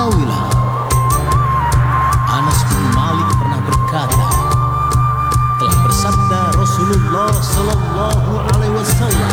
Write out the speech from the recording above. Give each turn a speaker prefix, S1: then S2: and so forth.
S1: Ketahuilah, Anas bin Malik pernah berkata, telah bersabda Rasulullah sallallahu alaihi wasallam,